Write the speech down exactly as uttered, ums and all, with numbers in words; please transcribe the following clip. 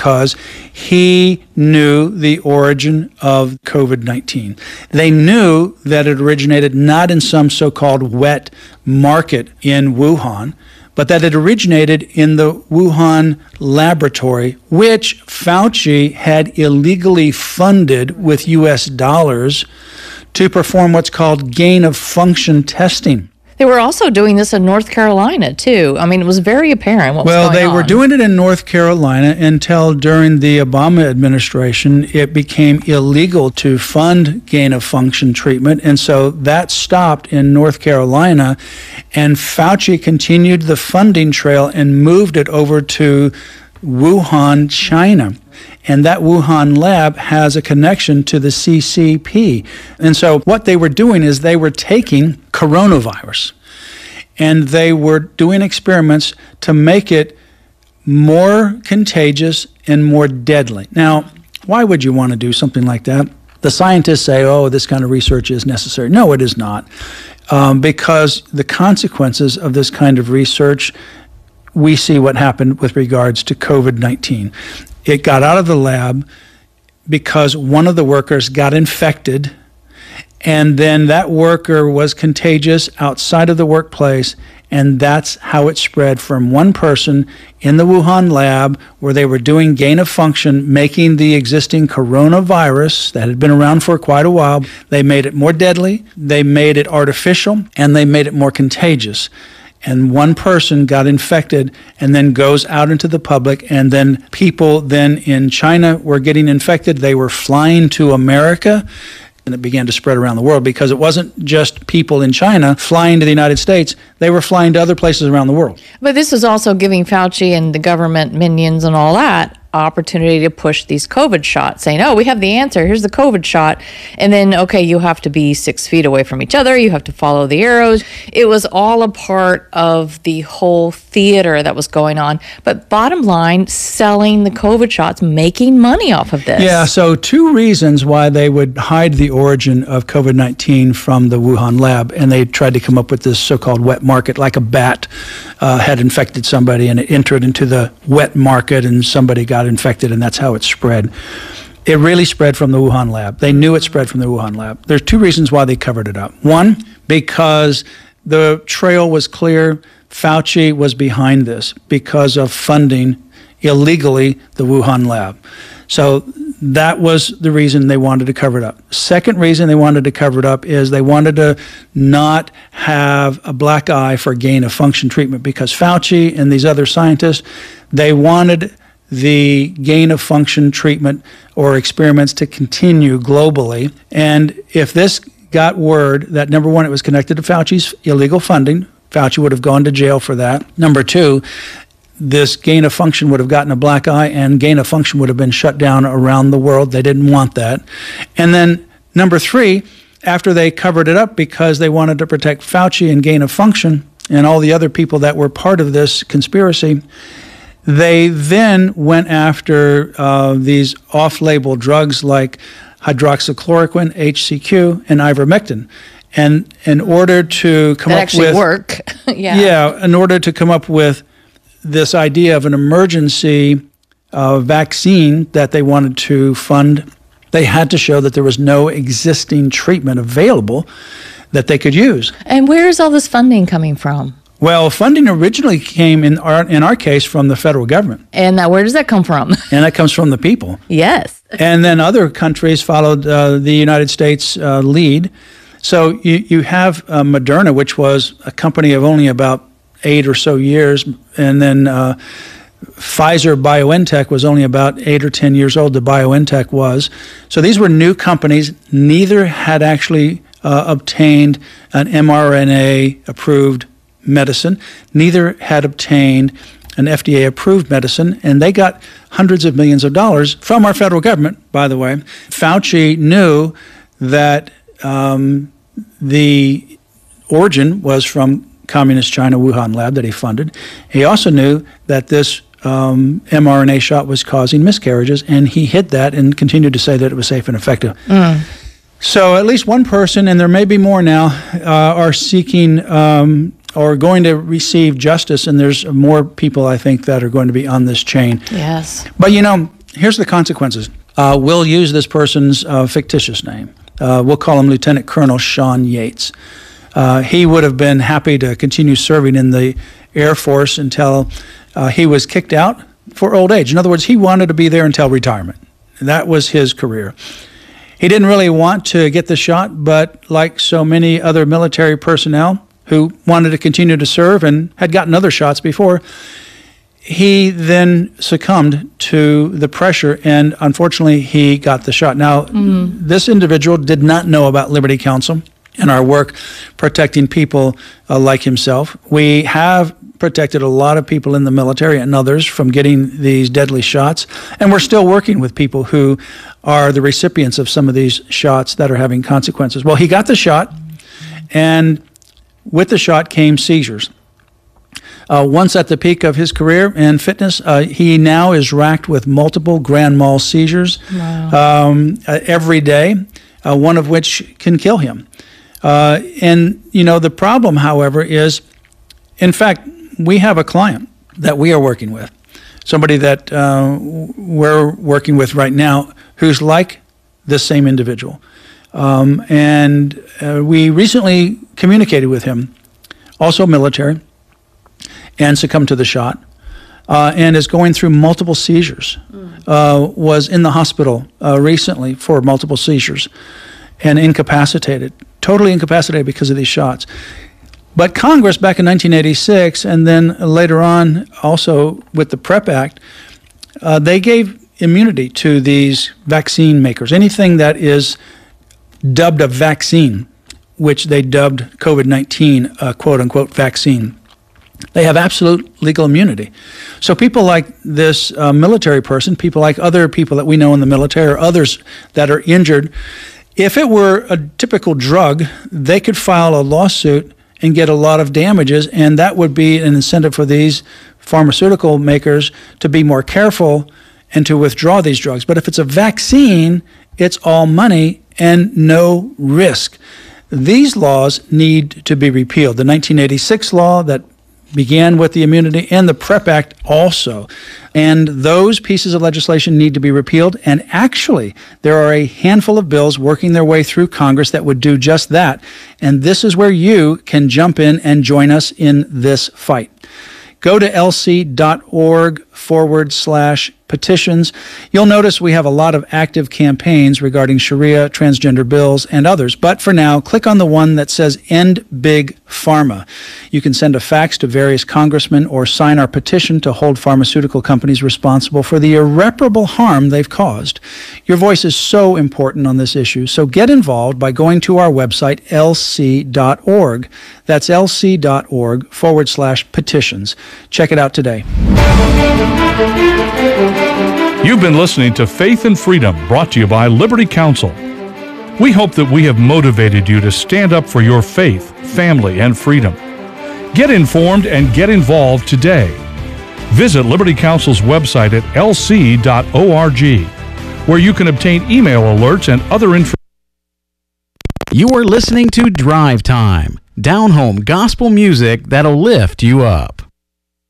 because he knew the origin of COVID nineteen. They knew that it originated not in some so-called wet market in Wuhan, but that it originated in the Wuhan laboratory, which Fauci had illegally funded with U S dollars to perform what's called gain-of-function testing. They were also doing this in North Carolina, too. I mean, it was very apparent what was well, going on. Well, they were doing it in North Carolina until during the Obama administration, it became illegal to fund gain-of-function treatment. And so that stopped in North Carolina. And Fauci continued the funding trail and moved it over to Wuhan, China. And that Wuhan lab has a connection to the C C P. And so what they were doing is they were taking coronavirus and they were doing experiments to make it more contagious and more deadly. Now, why would you want to do something like that? The scientists say, oh, this kind of research is necessary. No, it is not. Um, because the consequences of this kind of research, we see what happened with regards to COVID nineteen. It got out of the lab because one of the workers got infected, and then that worker was contagious outside of the workplace, and that's how it spread from one person in the Wuhan lab where they were doing gain of function, making the existing coronavirus that had been around for quite a while. They made it more deadly, they made it artificial, and they made it more contagious. And one person got infected and then goes out into the public, and then people then in China were getting infected. They were flying to America, and it began to spread around the world because it wasn't just people in China flying to the United States. They were flying to other places around the world. But this is also giving Fauci and the government minions and all that opportunity to push these COVID shots, saying, oh, we have the answer. Here's the COVID shot. And then, okay, you have to be six feet away from each other. You have to follow the arrows. It was all a part of the whole theater that was going on. But bottom line, selling the COVID shots, making money off of this. Yeah, so two reasons why they would hide the origin of COVID nineteen from the Wuhan lab. And they tried to come up with this so-called wet market, like a bat uh, had infected somebody and it entered into the wet market and somebody got infected, and that's how it spread. It really spread from the Wuhan lab. They knew it spread from the Wuhan lab. There's two reasons why they covered it up. One, because the trail was clear. Fauci was behind this because of funding illegally the Wuhan lab. So that was the reason they wanted to cover it up. Second reason they wanted to cover it up is they wanted to not have a black eye for gain of function treatment, because Fauci and these other scientists, they wanted the gain of function treatment or experiments to continue globally. And if this got word that, number one, it was connected to Fauci's illegal funding, Fauci would have gone to jail for that. Number two, this gain of function would have gotten a black eye, and gain of function would have been shut down around the world. They didn't want that. And then number three, after they covered it up because they wanted to protect Fauci and gain of function and all the other people that were part of this conspiracy, they then went after uh, these off-label drugs like hydroxychloroquine, H C Q, and ivermectin. And in order to come that up actually with... work. yeah. Yeah, in order to come up with this idea of an emergency uh, vaccine that they wanted to fund, they had to show that there was no existing treatment available that they could use. And where is all this funding coming from? Well, funding originally came in our in our case from the federal government. And that, where does that come from? And that comes from the people. Yes. And then other countries followed uh, the United States uh, lead. So you, you have uh, Moderna, which was a company of only about eight or so years, and then uh, Pfizer BioNTech was only about eight or ten years old, the BioNTech was. So these were new companies. Neither had actually uh, obtained an mRNA-approved medicine. Neither had obtained an F D A-approved medicine, and they got hundreds of millions of dollars from our federal government, by the way. Fauci knew that um, the origin was from Communist China Wuhan lab that he funded. He also knew that this um, mRNA shot was causing miscarriages, and he hid that and continued to say that it was safe and effective. Mm. So at least one person, and there may be more now, uh, are seeking um, are going to receive justice, and there's more people, I think, that are going to be on this chain. Yes. But, you know, here's the consequences. Uh, we'll use this person's uh, fictitious name. Uh, we'll call him Lieutenant Colonel Sean Yates. Uh, he would have been happy to continue serving in the Air Force until uh, he was kicked out for old age. In other words, he wanted to be there until retirement. That was his career. He didn't really want to get the shot, but like so many other military personnel who wanted to continue to serve and had gotten other shots before, he then succumbed to the pressure, and unfortunately, he got the shot. Now, mm. this individual did not know about Liberty Counsel and our work protecting people uh, like himself. We have protected a lot of people in the military and others from getting these deadly shots, and we're still working with people who are the recipients of some of these shots that are having consequences. Well, he got the shot, and with the shot came seizures. Uh, once at the peak of his career and fitness, uh, he now is racked with multiple grand mal seizures wow. um, uh, every day, uh, one of which can kill him. Uh, and, you know, the problem, however, is, in fact, we have a client that we are working with, somebody that uh, we're working with right now who's like this same individual. Um, and uh, we recently communicated with him, also military, and succumbed to the shot, uh, and is going through multiple seizures. Mm. Uh, was in the hospital uh, recently for multiple seizures and incapacitated, totally incapacitated because of these shots. But Congress back in nineteen eighty-six, and then later on also with the PrEP Act, uh, they gave immunity to these vaccine makers. Anything that is dubbed a vaccine, which they dubbed COVID nineteen a quote-unquote vaccine, they have absolute legal immunity. So people like this uh, military person, people like other people that we know in the military or others that are injured, if it were a typical drug, they could file a lawsuit and get a lot of damages, and that would be an incentive for these pharmaceutical makers to be more careful and to withdraw these drugs. But if it's a vaccine, it's all money and no risk. These laws need to be repealed. The nineteen eighty-six law that began with the immunity, and the PrEP Act also. And those pieces of legislation need to be repealed. And actually, there are a handful of bills working their way through Congress that would do just that. And this is where you can jump in and join us in this fight. Go to lc.org forward slash petitions. You'll notice we have a lot of active campaigns regarding Sharia, transgender bills, and others. But for now, click on the one that says End Big Pharma. You can send a fax to various congressmen or sign our petition to hold pharmaceutical companies responsible for the irreparable harm they've caused. Your voice is so important on this issue, so get involved by going to our website, l c dot org. That's lc.org forward slash petitions. Check it out today. You've been listening to Faith and Freedom, brought to you by Liberty Counsel. We hope that we have motivated you to stand up for your faith, family, and freedom. Get informed and get involved today. Visit Liberty Counsel's website at l c dot org, where you can obtain email alerts and other information. You are listening to Drive Time, down-home gospel music that'll lift you up.